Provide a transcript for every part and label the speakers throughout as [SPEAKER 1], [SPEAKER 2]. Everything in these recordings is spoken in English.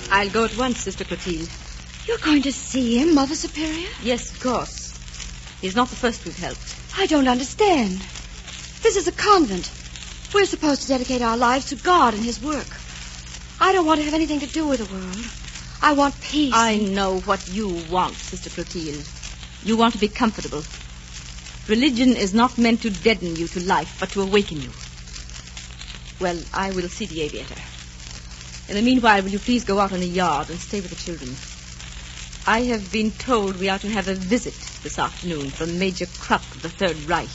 [SPEAKER 1] I'll go at once, Sister Clotilde.
[SPEAKER 2] You're going to see him, Mother Superior?
[SPEAKER 1] Yes, of course. He's not the first we've helped.
[SPEAKER 2] I don't understand. This is a convent. We're supposed to dedicate our lives to God and His work. I don't want to have anything to do with the world. I want peace.
[SPEAKER 1] I know what you want, Sister Clotilde. You want to be comfortable. Religion is not meant to deaden you to life, but to awaken you. Well, I will see the aviator. In the meanwhile, will you please go out in the yard and stay with the children? I have been told we are to have a visit this afternoon from Major Krupp of the Third Reich.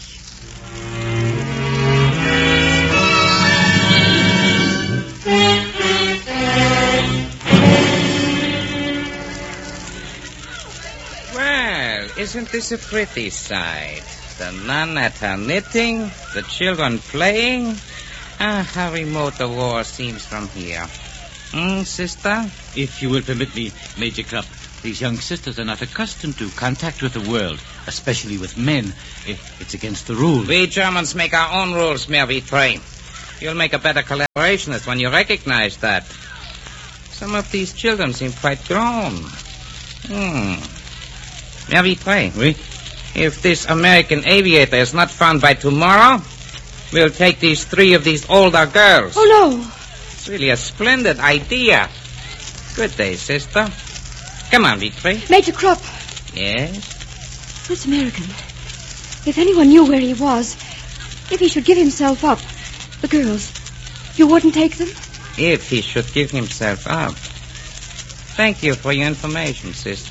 [SPEAKER 3] Well, isn't this a pretty sight? The nun at her knitting, the children playing. How remote the war seems from here. Sister?
[SPEAKER 4] If you will permit me, Major Krupp, these young sisters are not accustomed to contact with the world, especially with men. It's against the rules.
[SPEAKER 3] We Germans make our own rules, Mère Vitré. You'll make a better collaborationist when you recognize that. Some of these children seem quite grown. Mère Vitré,
[SPEAKER 4] Oui?
[SPEAKER 3] if this American aviator is not found by tomorrow, we'll take these 3 of these older girls.
[SPEAKER 2] Oh, no.
[SPEAKER 3] It's really a splendid idea. Good day, sister. Come on, Vitré.
[SPEAKER 2] Major Krupp.
[SPEAKER 3] Yes?
[SPEAKER 2] This American. If anyone knew where he was, if he should give himself up, the girls, you wouldn't take them?
[SPEAKER 3] If he should give himself up. Thank you for your information, sister.